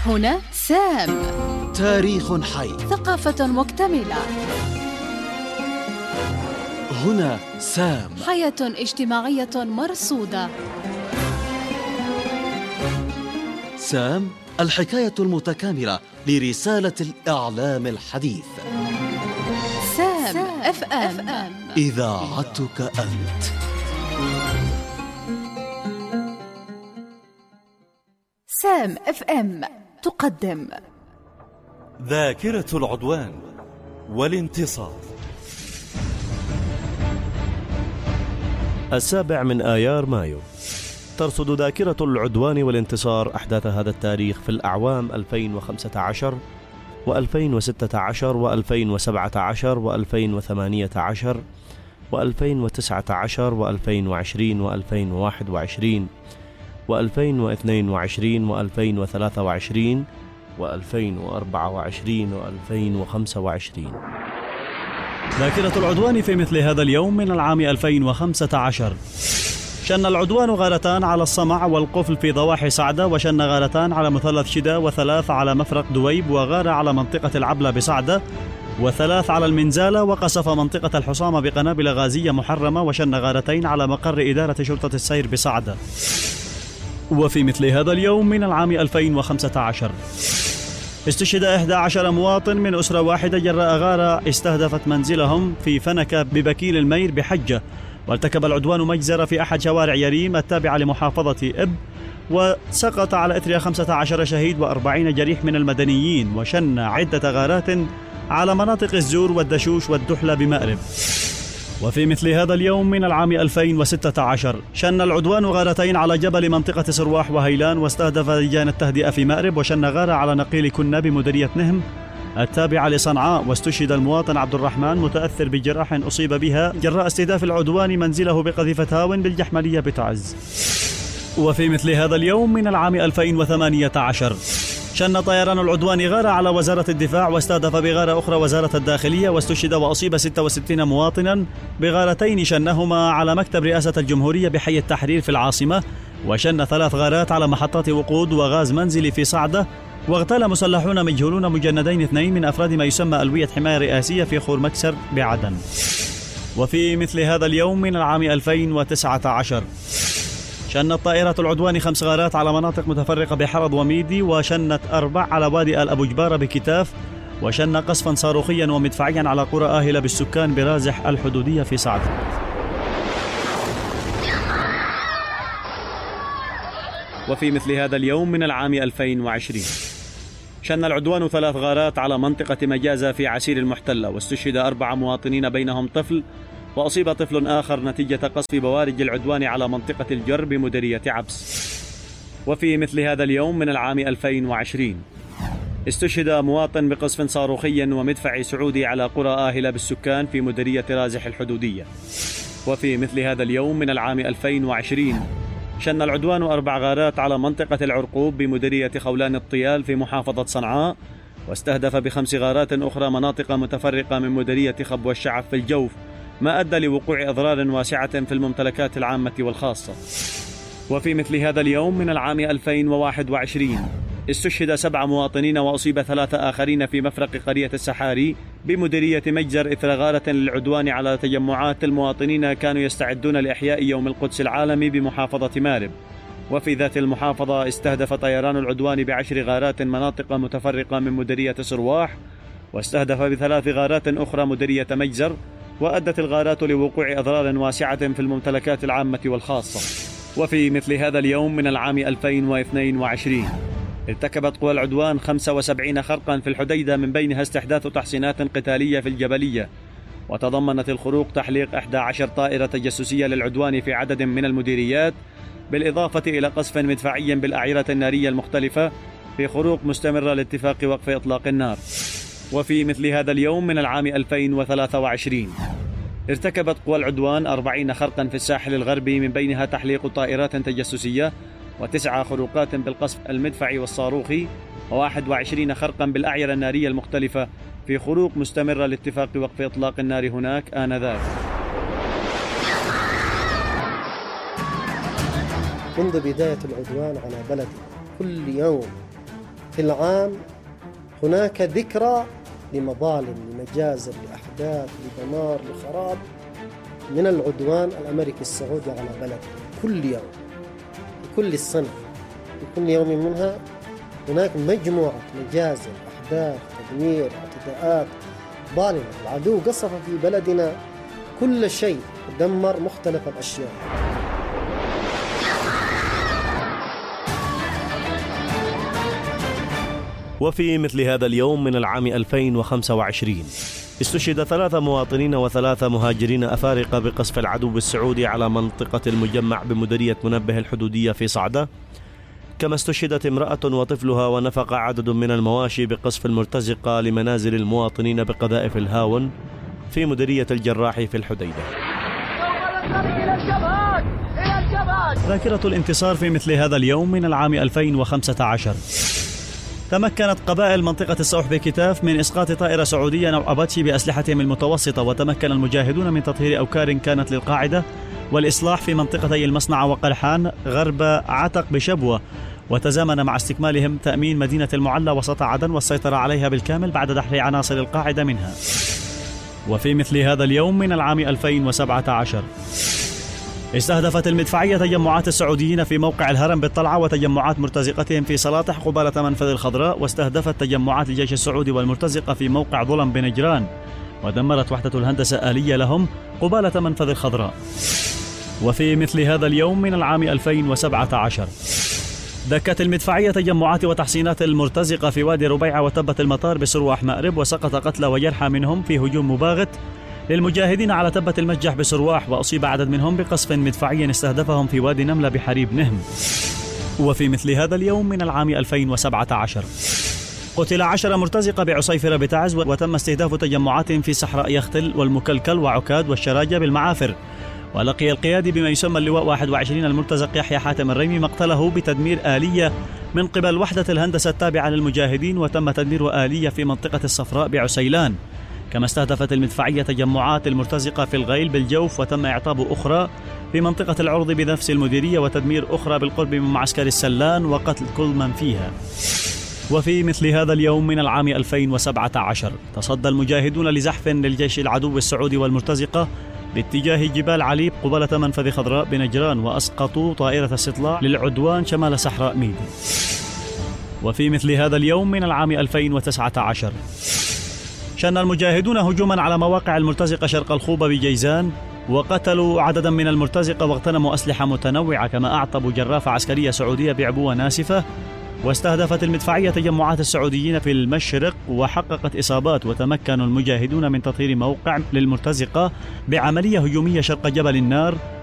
هنا سام، تاريخ حي، ثقافة مكتملة. هنا سام، حياة اجتماعية مرصودة. سام، الحكاية المتكاملة لرسالة الإعلام الحديث. سام اف ام، إذاعتك أنت. سام اف ام تقدم ذاكرة العدوان والانتصار. 7 آيار مايو. ترصد ذاكرة العدوان والانتصار أحداث هذا التاريخ في الأعوام 2015 و2016 و2017 و2018 و2019 و2020 و2021 و2022 و2023 و2024 و2025. ذاكرة العدوان في مثل هذا اليوم من العام 2015. شن العدوان غارتان على الصمع والقفل في ضواحي صعدة، وشن غارتان على مثلث شدة، وثلاث على مفرق دويب، وغارة على منطقة العبلة بصعدة، وثلاث على المنزالة، وقصف منطقة الحصامة بقنابل غازية محرمة، وشن غارتين على مقر إدارة شرطة السير بصعدة. وفي مثل هذا اليوم من العام 2015 استشهد 11 مواطن من أسرة واحدة جراء غارة استهدفت منزلهم في فنكة ببكيل المير بحجة، وارتكب العدوان مجزرة في أحد شوارع يريم التابعة لمحافظة إب، وسقط على إثرها 15 شهيد و40 جريح من المدنيين، وشن عدة غارات على مناطق الزور والدشوش والدحلة بمأرب. وفي مثل هذا اليوم من العام 2016 شن العدوان غارتين على جبل منطقة سرواح وهيلان، واستهدف لجان التهدئة في مأرب، وشن غارة على نقيل كنا بمديرية نهم التابعة لصنعاء، واستشهد المواطن عبد الرحمن متأثر بجراح أصيب بها جراء استهداف العدوان منزله بقذيفة هاون بالجحملية بتعز. وفي مثل هذا اليوم من العام 2018 شن طيران العدوان غارة على وزارة الدفاع، واستهدف بغارة أخرى وزارة الداخلية، واستشهد وأصيب 66 مواطنا بغارتين شنهما على مكتب رئاسة الجمهورية بحي التحرير في العاصمة، وشن 3 غارات على محطات وقود وغاز منزلي في صعدة، واغتال مسلحون مجهولون مجندين 2 من أفراد ما يسمى ألوية حماية رئاسية في خور مكسر بعدن. وفي مثل هذا اليوم من العام 2019 شنت طائرة العدوان 5 غارات على مناطق متفرقة بحرض وميدي، وشنت 4 على وادي آل أبو جبارة بكتاف، وشن قصفا صاروخيا ومدفعيا على قرى آهلة بالسكان برازح الحدودية في صعدة. وفي مثل هذا اليوم من العام 2020 شن العدوان 3 غارات على منطقة مجازة في عسير المحتلة، واستشهد 4 مواطنين بينهم طفل، وأصيب طفل آخر نتيجة قصف بوارج العدوان على منطقة الجر بمديرية عبس. وفي مثل هذا اليوم من العام 2020 استشهد مواطن بقصف صاروخي ومدفعي سعودي على قرى آهلة بالسكان في مديرية رازح الحدودية. وفي مثل هذا اليوم من العام 2020 شن العدوان 4 غارات على منطقة العرقوب بمديرية خولان الطيال في محافظة صنعاء، واستهدف ب5 غارات أخرى مناطق متفرقة من مديرية خب والشعب في الجوف، ما أدى لوقوع أضرار واسعة في الممتلكات العامة والخاصة. وفي مثل هذا اليوم من العام 2021 استشهد 7 مواطنين وأصيب 3 آخرين في مفرق قرية السحاري بمديرية مجزر إثر غارة للعدوان على تجمعات المواطنين كانوا يستعدون لإحياء يوم القدس العالمي بمحافظة مارب. وفي ذات المحافظة استهدف طيران العدوان ب10 غارات مناطق متفرقة من مديرية سرواح، واستهدف ب3 غارات أخرى مديرية مجزر، وأدت الغارات لوقوع أضرار واسعة في الممتلكات العامة والخاصة. وفي مثل هذا اليوم من العام 2022 ارتكبت قوى العدوان 75 خرقا في الحديدة، من بينها استحداث تحصينات قتالية في الجبلية، وتضمنت الخروق تحليق 11 طائرة تجسسية للعدوان في عدد من المديريات، بالإضافة إلى قصف مدفعي بالأعيرة النارية المختلفة في خروق مستمرة لاتفاق وقف إطلاق النار. وفي مثل هذا اليوم من العام 2023 ارتكبت قوى العدوان 40 خرقا في الساحل الغربي، من بينها تحليق طائرات تجسسية، و9 خروقات بالقصف المدفعي والصاروخي، و21 خرقا بالأعيرة النارية المختلفة في خروق مستمرة لاتفاق وقف إطلاق النار هناك آنذاك. منذ بداية العدوان على بلدي كل يوم في العام هناك ذكرى لمظالم، لمجازر، لأحداث، لدمار، لخراب من العدوان الأمريكي السعودي على بلد. كل يوم، كل السنة، في كل يوم منها هناك مجموعة مجازر، أحداث، تدمير، اعتداءات ظالمة. العدو قصف في بلدنا كل شيء، دمر مختلف الأشياء. وفي مثل هذا اليوم من العام 2025 استشهد 3 مواطنين و3 مهاجرين أفارقة بقصف العدو السعودي على منطقة المجمع بمديرية منبه الحدودية في صعدة، كما استشهدت امرأة وطفلها ونفق عدد من المواشي بقصف المرتزقة لمنازل المواطنين بقذائف الهاون في مديرية الجراح في الحديدة. ذاكرة الانتصار في مثل هذا اليوم من العام 2015 تمكنت قبائل منطقة الصوح بكتاف من إسقاط طائرة سعودية نوع أباتشي بأسلحتهم المتوسطة، وتمكن المجاهدون من تطهير أوكار كانت للقاعدة والإصلاح في منطقتي المصنع وقلحان غرب عتق بشبوة، وتزامن مع استكمالهم تأمين مدينة المعلى وسط عدن والسيطرة عليها بالكامل بعد دحر عناصر القاعدة منها. وفي مثل هذا اليوم من العام 2017 استهدفت المدفعية تجمعات السعوديين في موقع الهرم بالطلعة وتجمعات مرتزقتهم في صلاطح قبالة منفذ الخضراء، واستهدفت تجمعات الجيش السعودي والمرتزقة في موقع ظلم بنجران، ودمرت وحدة الهندسة آلية لهم قبالة منفذ الخضراء. وفي مثل هذا اليوم من العام 2017 دكت المدفعية تجمعات وتحصينات المرتزقة في وادي ربيعة وتبت المطار بسرواح مأرب، وسقط قتلى وجرحى منهم في هجوم مباغت للمجاهدين على تبة المسجح بسرواح، وأصيب عدد منهم بقصف مدفعي استهدفهم في وادي نملة بحريب نهم. وفي مثل هذا اليوم من العام 2017 قتل 10 مرتزقة بعصيفرة بتعز، وتم استهداف تجمعاتهم في صحراء يختل والمكلكل وعكاد والشراجة بالمعافر، ولقي القيادي بما يسمى اللواء 21 المرتزق يحيى حاتم الريمي مقتله بتدمير آلية من قبل وحدة الهندسة التابعة للمجاهدين، وتم تدمير آلية في منطقة الصفراء بعسيلان. كما استهدفت المدفعية تجمعات المرتزقة في الغيل بالجوف، وتم إعطاب أخرى في منطقة العرض بنفس المديرية، وتدمير أخرى بالقرب من معسكر السلان وقتل كل من فيها. وفي مثل هذا اليوم من العام 2017 تصدى المجاهدون لزحف للجيش العدو السعودي والمرتزقة باتجاه جبال عليب قبالة منفذ خضراء بنجران، وأسقطوا طائرة استطلاع للعدوان شمال صحراء ميدي. وفي مثل هذا اليوم من العام 2019 شن المجاهدون هجوما على مواقع المرتزقة شرق الخوبة بجيزان، وقتلوا عددا من المرتزقة واغتنموا أسلحة متنوعة، كما أعطبوا جرافة عسكرية سعودية بعبوة ناسفة. واستهدفت المدفعية تجمعات السعوديين في المشرق وحققت إصابات، وتمكن المجاهدون من تطهير موقع للمرتزقة بعملية هجومية شرق جبل النار